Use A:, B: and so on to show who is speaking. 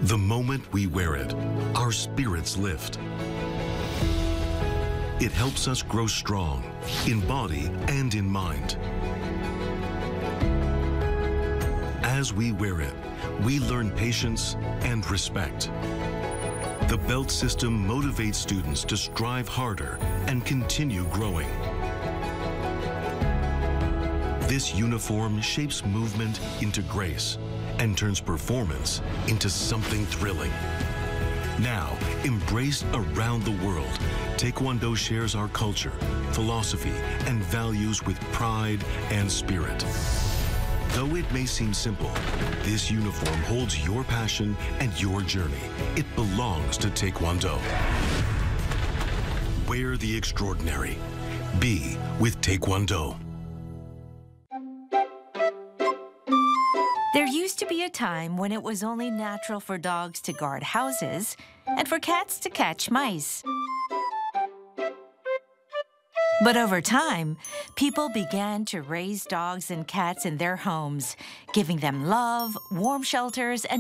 A: The moment we wear it, our spirits lift. It helps us grow strong in body and in mind. As we wear it, we learn patience and respect. The belt system motivates students to strive harder and continue growing. This uniform shapes movement into grace and turns performance into something thrilling. Now, embraced around the world, Taekwondo shares our culture, philosophy, and values with pride and spirit. Though it may seem simple, this uniform holds your passion and your journey. It belongs to Taekwondo. Wear the extraordinary. Be with Taekwondo.
B: There used to be a time when it was only natural for dogs to guard houses and for cats to catch mice. But over time, people began to raise dogs and cats in their homes, giving them love, warm shelters, and